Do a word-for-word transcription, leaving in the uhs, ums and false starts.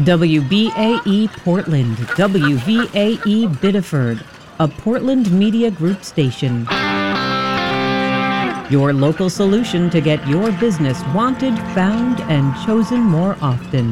W B A E Portland, W V A E Biddeford, a Portland Media Group station. Your local solution to get your business wanted, found, and chosen more often.